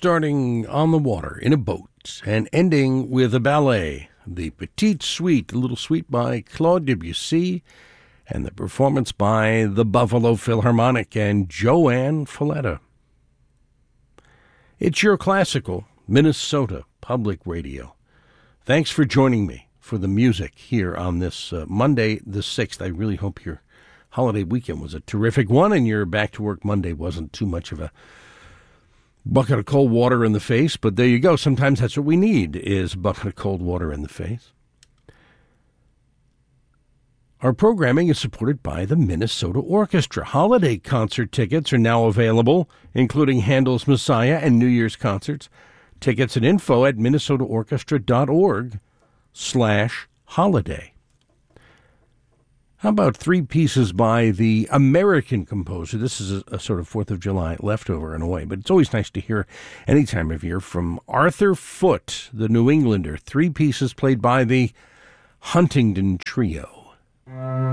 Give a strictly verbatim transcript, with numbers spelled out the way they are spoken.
starting on the water in a boat and ending with a ballet. The Petite Suite, a little suite by Claude Debussy, and the performance by the Buffalo Philharmonic and Joanne Folletta. It's your classical Minnesota Public Radio. Thanks for joining me for the music here on this uh, Monday the sixth. I really hope your holiday weekend was a terrific one and your back to work Monday wasn't too much of a bucket of cold water in the face, but there you go. Sometimes that's what we need, is a bucket of cold water in the face. Our programming is supported by the Minnesota Orchestra. Holiday concert tickets are now available, including Handel's Messiah and New Year's concerts. Tickets and info at minnesotaorchestra.org slash holiday. How about three pieces by the American composer? This is a, a sort of fourth of July leftover in a way, but it's always nice to hear any time of year from Arthur Foote, the New Englander. Three pieces played by the Huntington Trio.